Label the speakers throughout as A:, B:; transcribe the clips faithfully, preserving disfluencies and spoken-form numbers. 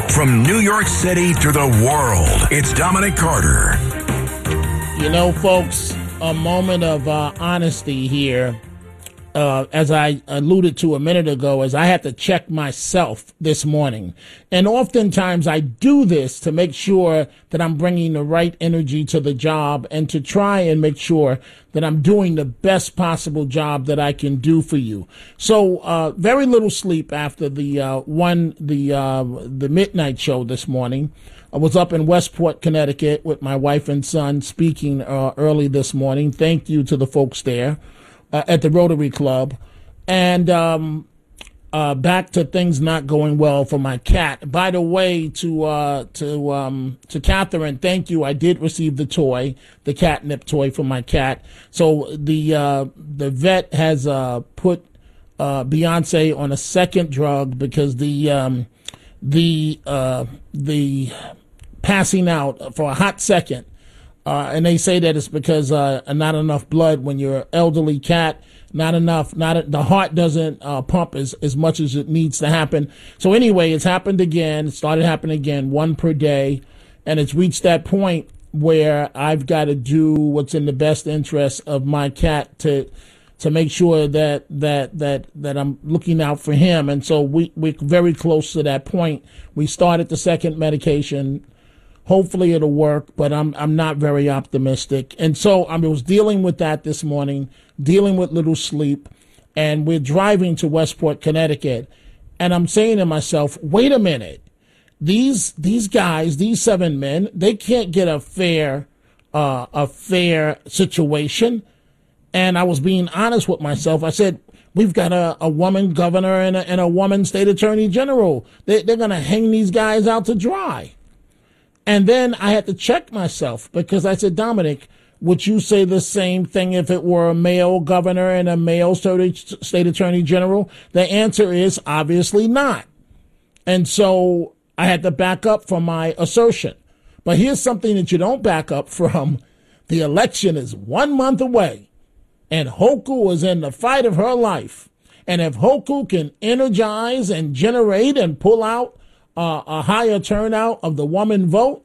A: From New York City to the world, it's Dominic Carter.
B: You know, folks, a moment of uh, honesty here. Uh, as I alluded to a minute ago, as I had to check myself this morning. And oftentimes I do this to make sure that I'm bringing the right energy to the job and to try and make sure that I'm doing the best possible job that I can do for you. So uh, very little sleep after the uh, one the uh, the midnight show this morning. I was up in Westport, Connecticut with my wife and son speaking uh, early this morning. Thank you to the folks there. Uh, at the Rotary Club, and um, uh, back to things not going well for my cat. By the way, to uh, to um, to Catherine, thank you. I did receive the toy, the catnip toy for my cat. So the uh, the vet has uh, put uh, Beyonce on a second drug because the um, the uh, the passing out for a hot second. Uh, and they say that it's because uh, not enough blood when you're an elderly cat, not enough, not the heart doesn't uh, pump as, as much as it needs to happen. So anyway, it's happened again. It started happening again, one per day. And it's reached that point where I've got to do what's in the best interest of my cat to to make sure that that that that I'm looking out for him. And so we, we're very close to that point. We started the second medication. Hopefully it'll work, but I'm I'm not very optimistic. And so I was dealing with that this morning, dealing with little sleep, and we're driving to Westport, Connecticut, and I'm saying to myself, wait a minute, these these guys, these seven men, they can't get a fair uh, a fair situation. And I was being honest with myself. I said, we've got a, a woman governor and a, and a woman state attorney general. They, they're going to hang these guys out to dry. And then I had to check myself because I said, Dominic, would you say the same thing if it were a male governor and a male state attorney general? The answer is obviously not. And so I had to back up from my assertion. But here's something that you don't back up from. The election is one month away, and Hochul is in the fight of her life. And if Hochul can energize and generate and pull out Uh, a higher turnout of the woman vote,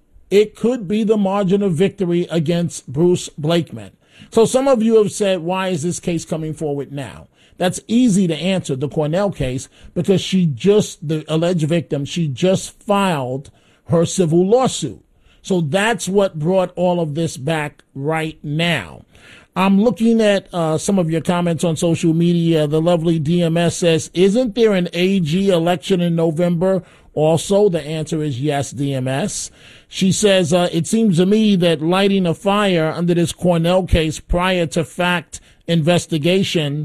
B: it could be the margin of victory against Bruce Blakeman. So some of you have said, why is this case coming forward now? That's easy to answer, the Cornell case, because she just, the alleged victim, she just filed her civil lawsuit. So that's what brought all of this back right now. I'm looking at uh, some of your comments on social media. The lovely D M S says, isn't there an A G election in November? Also, the answer is yes, D M S. She says, uh, it seems to me that lighting a fire under this Cornell case prior to fact investigation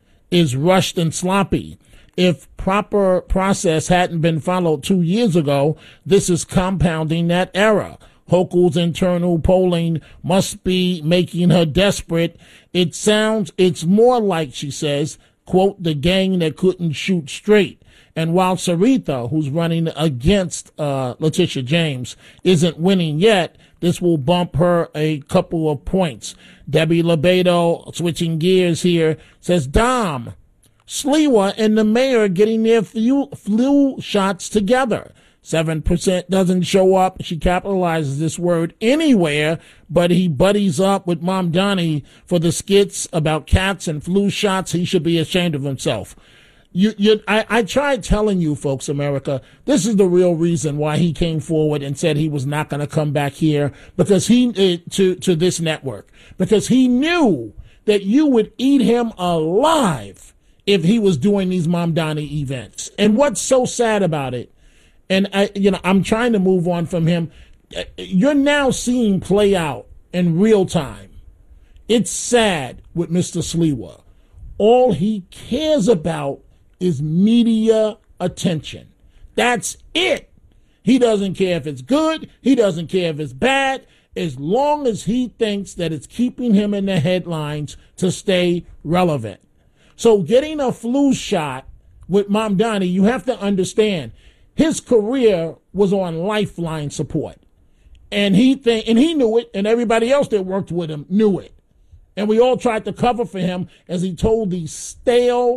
B: is rushed and sloppy. If proper process hadn't been followed two years ago, this is compounding that error. Hochul's internal polling must be making her desperate. It sounds, it's more like, she says, quote, the gang that couldn't shoot straight. And while Sarita, who's running against uh, Letitia James, isn't winning yet, this will bump her a couple of points. Debbie Lebedo, switching gears here, says, Dom, Sliwa and the mayor getting their flu, flu shots together. Seven percent doesn't show up. She capitalizes this word anywhere, but he buddies up with Mamdani for the skits about cats and flu shots. He should be ashamed of himself. You, you, I, I tried telling you folks, America, this is the real reason why he came forward and said he was not going to come back here because he, uh, to, to this network, because he knew that you would eat him alive if he was doing these Mamdani events. And what's so sad about it, and I, you know, I'm trying to move on from him. You're now seeing play out in real time. It's sad with Mister Sliwa. All he cares about is media attention. That's it. He doesn't care if it's good. He doesn't care if it's bad. As long as he thinks that it's keeping him in the headlines to stay relevant. So getting a flu shot with Mamdani, you have to understand, his career was on lifeline support. And he think, and he knew it, and everybody else that worked with him knew it. And we all tried to cover for him as he told these stale,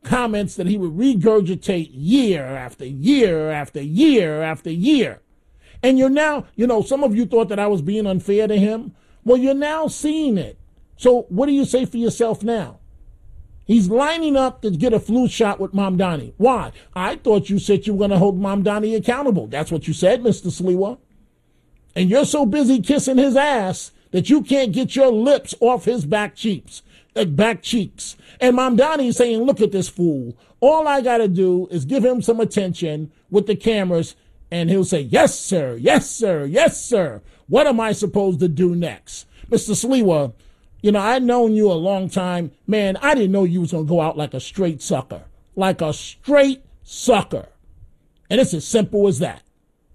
B: comments that he would regurgitate year after year after year after year. And you're now, you know, some of you thought that I was being unfair to him. Well, you're now seeing it. So what do you say for yourself now? He's lining up to get a flu shot with Mamdani. Why? I thought you said you were going to hold Mamdani accountable. That's what you said, Mister Sliwa. And you're so busy kissing his ass that you can't get your lips off his back cheeks. Uh, back cheeks. And Mamdani is saying, look at this fool. All I got to do is give him some attention with the cameras, and he'll say, yes, sir, yes, sir, yes, sir. What am I supposed to do next? Mister Sliwa, you know, I've known you a long time. Man, I didn't know you was going to go out like a straight sucker. Like a straight sucker. And it's as simple as that.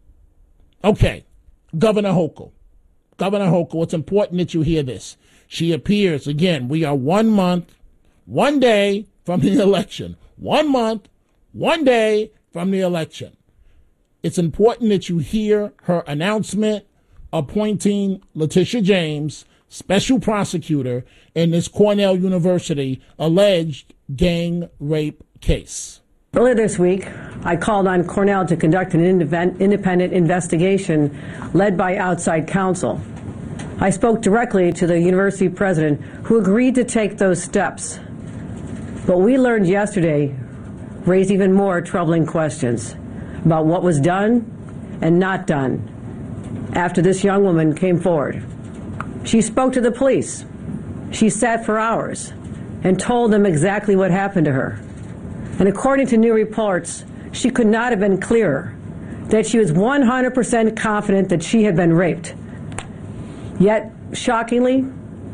B: Okay, Governor Hochul. Governor Hochul, it's important that you hear this. She appears, again, we are one month, one day from the election. One month, one day from the election. It's important that you hear her announcement appointing Letitia James, special prosecutor, in this Cornell University alleged gang rape case.
C: Earlier this week, I called on Cornell to conduct an independent investigation led by outside counsel. I spoke directly to the university president, who agreed to take those steps. But we learned yesterday raised even more troubling questions about what was done and not done after this young woman came forward. She spoke to the police. She sat for hours and told them exactly what happened to her. And according to new reports, she could not have been clearer that she was one hundred percent confident that she had been raped. Yet, shockingly,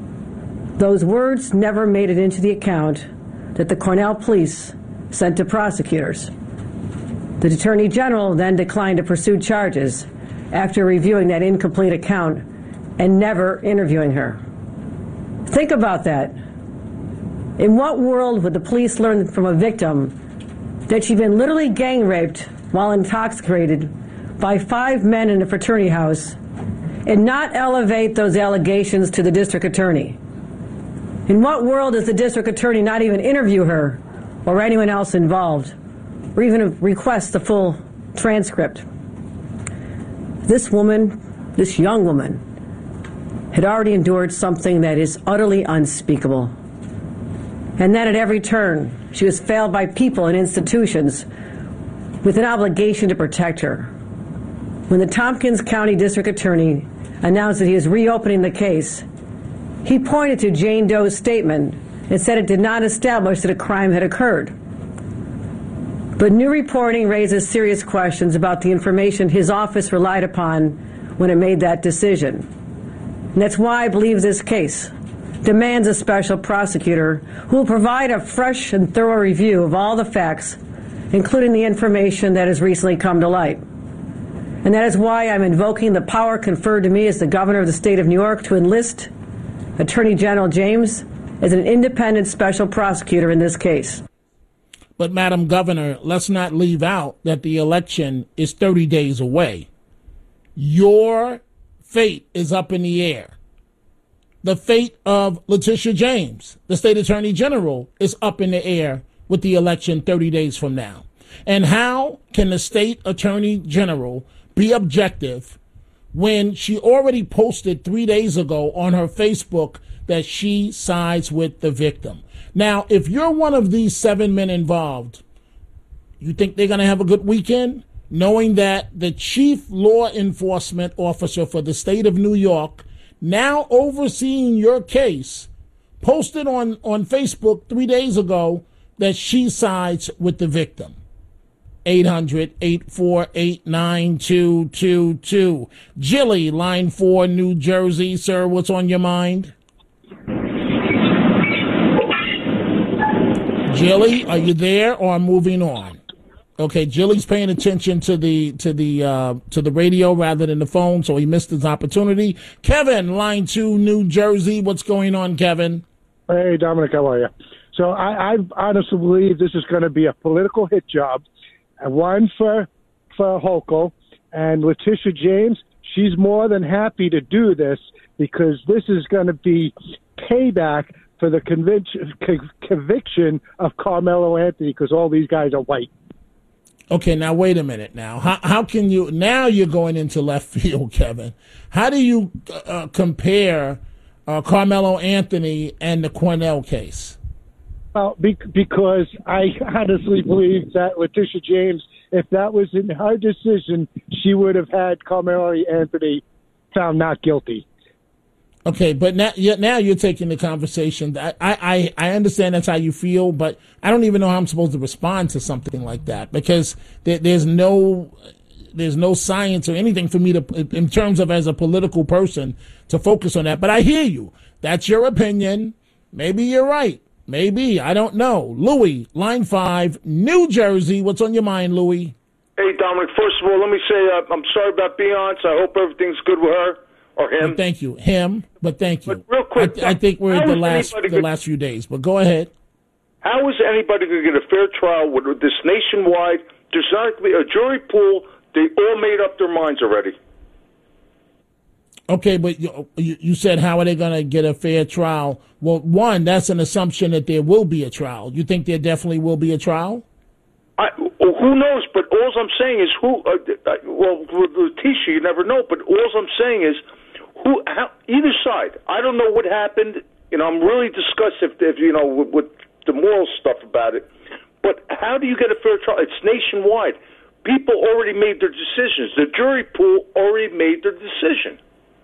C: those words never made it into the account that the Cornell police sent to prosecutors. The Attorney General then declined to pursue charges after reviewing that incomplete account and never interviewing her. Think about that. In what world would the police learn from a victim that she'd been literally gang raped while intoxicated by five men in a fraternity house and not elevate those allegations to the district attorney? In what world does the district attorney not even interview her or anyone else involved, or even request the full transcript? This woman, this young woman, had already endured something that is utterly unspeakable. And then at every turn, she was failed by people and institutions with an obligation to protect her. When the Tompkins County District Attorney announced that he was reopening the case, he pointed to Jane Doe's statement and said it did not establish that a crime had occurred. But new reporting raises serious questions about the information his office relied upon when it made that decision. And that's why I believe this case demands a special prosecutor who will provide a fresh and thorough review of all the facts, including the information that has recently come to light. And that is why I'm invoking the power conferred to me as the governor of the state of New York to enlist Attorney General James as an independent special prosecutor in this case.
B: But, Madam Governor, let's not leave out that the election is thirty days away. Your fate is up in the air. The fate of Letitia James, the state attorney general, is up in the air with the election thirty days from now. And how can the state attorney general be objective when she already posted three days ago on her Facebook that she sides with the victim? Now, if you're one of these seven men involved, you think they're going to have a good weekend, knowing that the chief law enforcement officer for the state of New York, now overseeing your case, posted on, on Facebook three days ago that she sides with the victim. eight hundred, eight four eight, nine two two two. Jilly, line four, New Jersey. Sir, what's on your mind? Jilly, are you there or moving on? Okay, Jilly's paying attention to the to the uh, to the radio rather than the phone, so he missed his opportunity. Kevin, line two, New Jersey. What's going on, Kevin?
D: Hey, Dominic, how are you? So I, I honestly believe this is going to be a political hit job. One for for Hochul and Letitia James. She's more than happy to do this because this is going to be payback for the conviction, conviction of Carmelo Anthony because all these guys are white.
B: Okay, now wait a minute. Now, how how can you? Now you're going into left field, Kevin. How do you uh, compare uh, Carmelo Anthony and the Cornell case?
D: Well, be, because I honestly believe that Letitia James, if that was in her decision, she would have had Carmelo Anthony found not guilty.
B: Okay, but now, now you're taking the conversation. I, I, I understand that's how you feel, but I don't even know how I'm supposed to respond to something like that because there, there's no there's no science or anything for me to, in terms of as a political person, to focus on that. But I hear you. That's your opinion. Maybe you're right. Maybe. I don't know. Louis, line five, New Jersey. What's on your mind, Louis?
E: Hey, Dominic, first of all, let me say uh, I'm sorry about Beyonce. I hope everything's good with her. Or him.
B: But thank you. Him, but thank you.
E: But real quick,
B: I, I think we're at the last the
E: could,
B: last few days, but go ahead.
E: How is anybody going to get a fair trial with this nationwide? There's not going to be a jury pool. They all made up their minds already.
B: Okay, but you, you said how are they going to get a fair trial? Well, one, that's an assumption that there will be a trial. You think there definitely will be a trial?
E: I, who knows? But all I'm saying is who. Uh, well, with Letitia, you never know. But all I'm saying is. Who, how, either side. I don't know what happened. You know, I'm really disgusted, if, if you know, with, with the moral stuff about it. But how do you get a fair trial? It's nationwide. People already made their decisions. The jury pool already made their decision.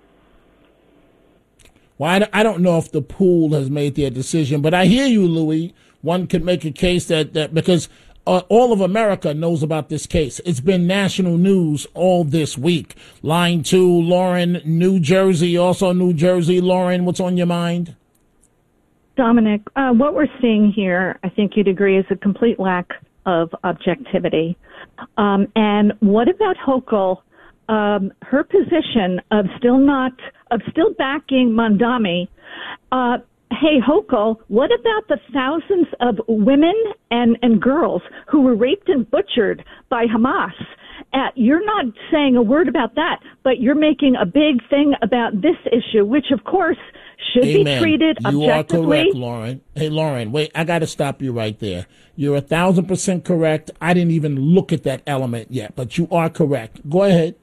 B: Well, I don't know if the pool has made their decision, but I hear you, Louis. One could make a case that, that because Uh, all of America knows about this case. It's been national news all this week. Line two, Lauren, New Jersey, also New Jersey. Lauren, what's on your mind?
F: Dominic, uh, what we're seeing here, I think you'd agree, is a complete lack of objectivity. Um, and what about Hochul? Um, her position of still not, of still backing Mondami, uh, hey, Hochul, what about the thousands of women and, and girls who were raped and butchered by Hamas? Uh, you're not saying a word about that, but you're making a big thing about this issue, which, of course, should
B: Amen.
F: be treated
B: you
F: objectively.
B: You are correct, Lauren. Hey, Lauren, wait, I got to stop you right there. You're a thousand percent correct. I didn't even look at that element yet, but you are correct. Go ahead.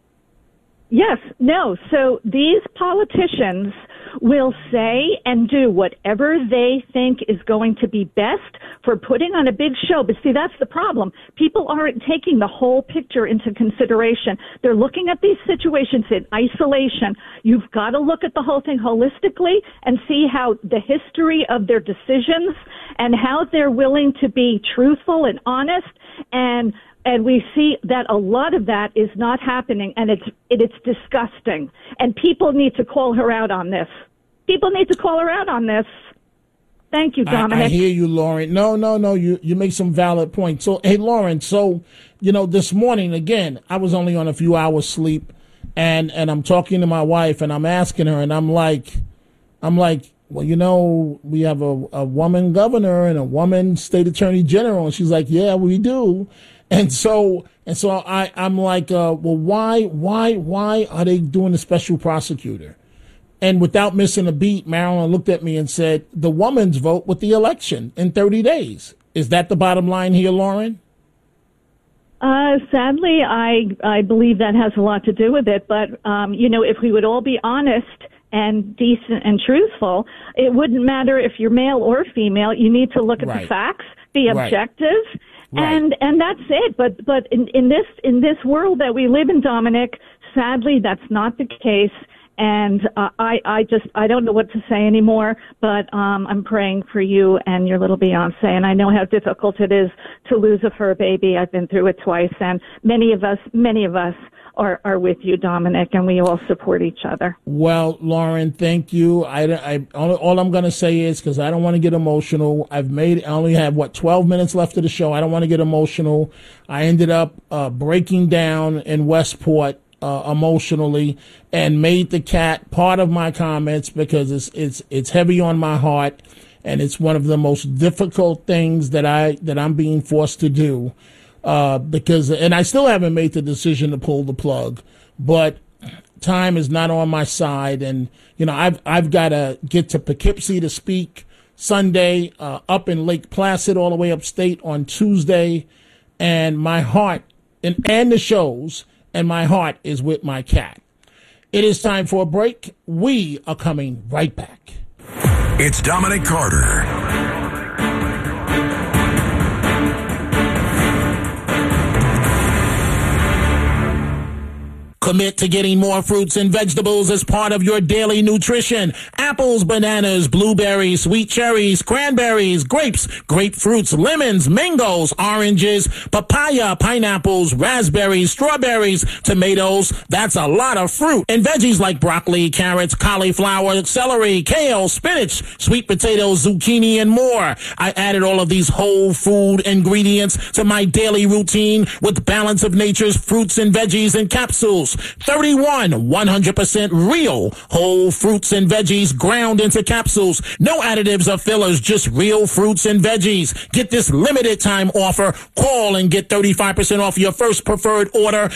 F: Yes, no. So these politicians will say and do whatever they think is going to be best for putting on a big show. But see, that's the problem. People aren't taking the whole picture into consideration. They're looking at these situations in isolation. You've got to look at the whole thing holistically and see how the history of their decisions and how they're willing to be truthful and honest. And And we see that a lot of that is not happening, and it's it, it's disgusting. And people need to call her out on this. People need to call her out on this. Thank you, Dominic.
B: I, I hear you, Lauren. No, no, no. You you make some valid points. So, hey, Lauren. So, you know, this morning again, I was only on a few hours sleep, and and I'm talking to my wife, and I'm asking her, and I'm like, I'm like. Well, you know, we have a, a woman governor and a woman state attorney general. And she's like, yeah, we do. And so, and so I, I'm like, uh, well, why, why, why are they doing a special prosecutor? And without missing a beat, Marilyn looked at me and said, the woman's vote with the election in thirty days. Is that the bottom line here, Lauren?
F: Uh, sadly, I, I believe that has a lot to do with it. But, um, you know, if we would all be honest and decent and truthful, it wouldn't matter if you're male or female. You need to look at
B: right.
F: the facts, be objective,
B: right.
F: and
B: right.
F: and that's it. But but in, in this in this world that we live in, Dominic, sadly, that's not the case. And uh, I I just I don't know what to say anymore. But um, I'm praying for you and your little Beyonce. And I know how difficult it is to lose a fur baby. I've been through it twice, and many of us many of us. Are, are with you, Dominic, and we all support each other.
B: Well, Lauren, thank you. I, I all, all I'm going to say is, because I don't want to get emotional, I've made, I only have, what, twelve minutes left of the show. I don't want to get emotional. I ended up uh, breaking down in Westport uh, emotionally and made the cat part of my comments because it's it's it's heavy on my heart, and it's one of the most difficult things that I that I'm being forced to do. Uh, because, and I still haven't made the decision to pull the plug, but time is not on my side, and you know I've I've got to get to Poughkeepsie to speak Sunday, uh, up in Lake Placid, all the way upstate on Tuesday, and my heart and and the shows, and my heart is with my cat. It is time for a break. We are coming right back.
A: It's Dominic Carter.
B: Commit to getting more fruits and vegetables as part of your daily nutrition. Apples, bananas, blueberries, sweet cherries, cranberries, grapes, grapefruits, lemons, mangoes, oranges, papaya, pineapples, raspberries, strawberries, tomatoes. That's a lot of fruit. And veggies like broccoli, carrots, cauliflower, celery, kale, spinach, sweet potatoes, zucchini, and more. I added all of these whole food ingredients to my daily routine with Balance of Nature's fruits and veggies in capsules. thirty-one one hundred percent real whole fruits and veggies ground into capsules. No additives or fillers, just real fruits and veggies. Get this limited time offer. Call and get thirty-five percent off your first preferred order